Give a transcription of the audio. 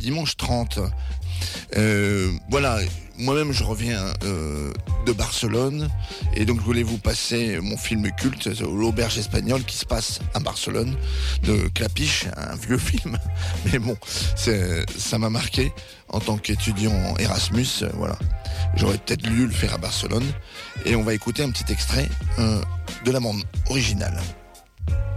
dimanche 30. Voilà, moi-même je reviens de Barcelone et donc je voulais vous passer mon film culte, L'Auberge espagnole, qui se passe à Barcelone, de Clapiche, un vieux film, mais bon, ça m'a marqué en tant qu'étudiant Erasmus, voilà. J'aurais peut-être dû le faire à Barcelone et on va écouter un petit extrait de la bande originale.